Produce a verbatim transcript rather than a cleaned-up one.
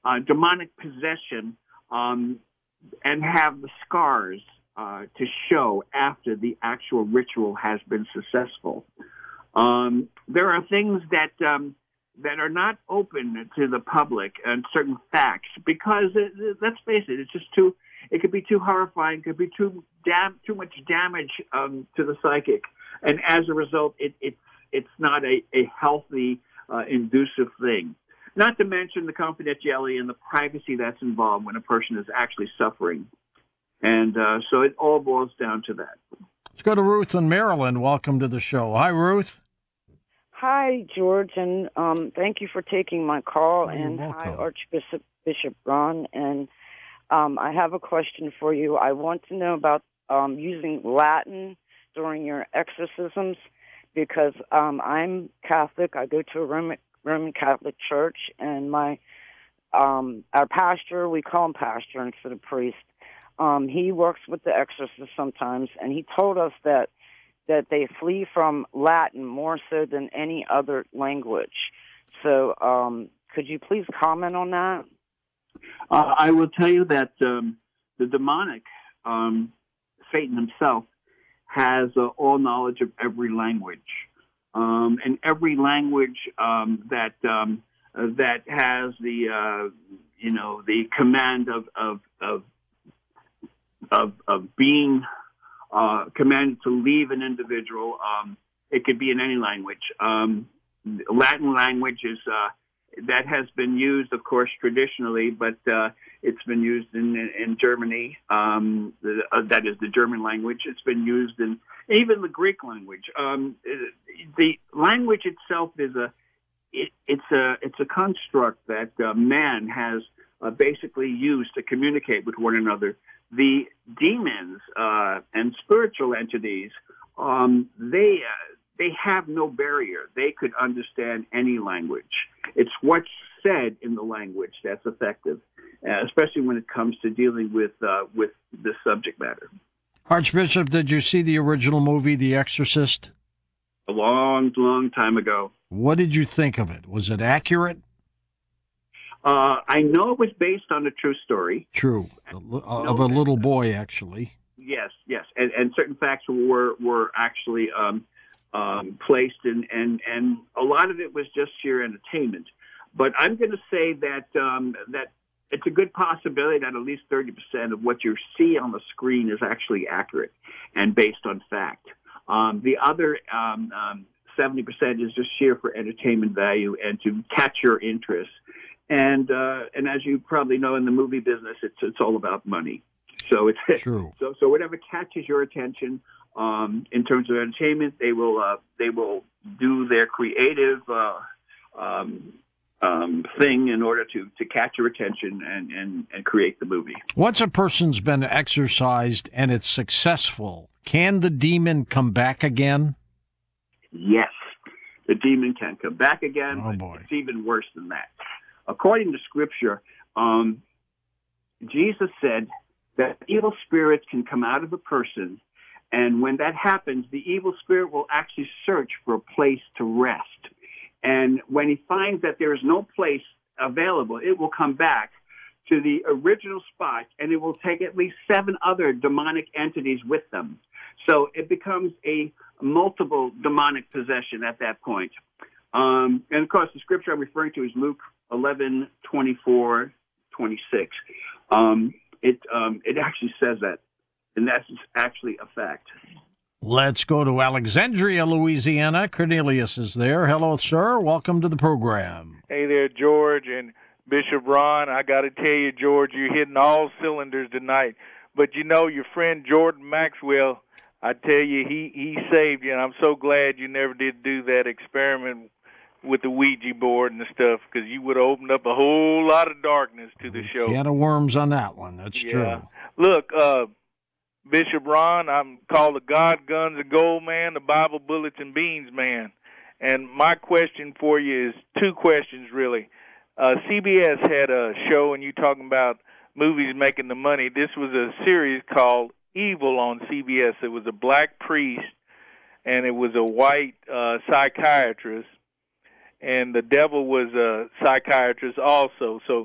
uh, demonic possession um, and have the scars uh, to show after the actual ritual has been successful. Um, there are things that um, that are not open to the public and certain facts because, it, let's face it, it's just too. It could be too horrifying. It could be too dam- too much damage um, to the psychic, and as a result, it, it's it's not a, a healthy, uh, inducive thing. Not to mention the confidentiality and the privacy that's involved when a person is actually suffering, and uh, so it all boils down to that. Let's go to Ruth in Maryland. Welcome to the show. Hi, Ruth. Hi, George, and um, thank you for taking my call. Oh, and welcome. hi, Archbishop Bishop Ron. And um, I have a question for you. I want to know about um, using Latin during your exorcisms because um, I'm Catholic. I go to a Roman, Roman Catholic church, and my um, our pastor, we call him pastor instead of priest, um, he works with the exorcists sometimes, and he told us that that they flee from Latin more so than any other language. So um, could you please comment on that? Uh, I will tell you that um, the demonic, um, Satan himself, has uh, all knowledge of every language. Um, and every language um, that um, uh, that has the, uh, you know, the command of, of, of, of, of being Uh, commanded to leave an individual. Um, it could be in any language. Um, Latin language is uh, that has been used, of course, traditionally, but uh, it's been used in in, in Germany. Um, the, uh, that is the German language. It's been used in even the Greek language. Um, the language itself is a it, it's a it's a construct that uh, man has uh, basically used to communicate with one another. The demons uh, and spiritual entities, um, they uh, they have no barrier. They could understand any language. It's what's said in the language that's effective, uh, especially when it comes to dealing with uh, with the subject matter. Archbishop, did you see the original movie, The Exorcist? A long, long time ago. What did you think of it? Was it accurate? Uh, I know it was based on a true story. True, of a little boy, actually. Yes, yes, and, and certain facts were were actually um, um, placed, in, and and a lot of it was just sheer entertainment. But I'm going to say that um, that it's a good possibility that at least thirty percent of what you see on the screen is actually accurate and based on fact. Um, the other um, um, seventy percent is just sheer for entertainment value and to catch your interest. And uh, and as you probably know, in the movie business, it's it's all about money. So it's true. So so whatever catches your attention um, in terms of entertainment, they will uh, they will do their creative uh, um, um, thing in order to, to catch your attention and, and, and create the movie. Once a person's been exorcised and it's successful, can the demon come back again? Yes, the demon can come back again. Oh boy, it's even worse than that. According to Scripture, um, Jesus said that evil spirits can come out of a person, and when that happens, the evil spirit will actually search for a place to rest. And when he finds that there is no place available, it will come back to the original spot, and it will take at least seven other demonic entities with them. So it becomes a multiple demonic possession at that point. Um, and, of course, the Scripture I'm referring to is Luke eleven, twenty-four, twenty-six. Um, it um, it actually says that, and that's actually a fact. Let's go to Alexandria, Louisiana. Cornelius is there. Hello, sir. Welcome to the program. Hey there, George and Bishop Ron. I got to tell you, George, you're hitting all cylinders tonight. But, you know, your friend Jordan Maxwell, I tell you, he, he saved you, and I'm so glad you never did do that experiment with the Ouija board and stuff, because you would have opened up a whole lot of darkness to the show. Can of worms on that one. That's yeah. true. Look, uh, Bishop Ron, I'm called the God, Guns, and Gold Man, the Bible, Bullets, and Beans Man. And my question for you is two questions, really. Uh, C B S had a show, and you talking about movies making the money. This was a series called Evil on C B S. It was a black priest, and it was a white uh, psychiatrist. And the devil was a psychiatrist also. So